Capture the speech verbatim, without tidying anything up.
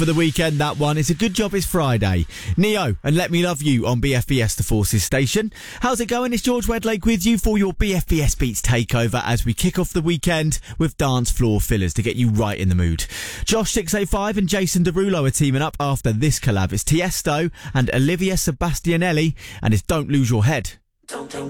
For the weekend, that one. It's a good job it's Friday. Neo and Let Me Love You on B F B S The Forces station. How's it going? It's George Wedlake with you for your B F B S Beats takeover as we kick off the weekend with dance floor fillers to get you right in the mood. Josh six eight five and Jason Derulo are teaming up after this collab. It's Tiesto and Olivia Sebastianelli and it's Don't Lose Your Head. Don't, don't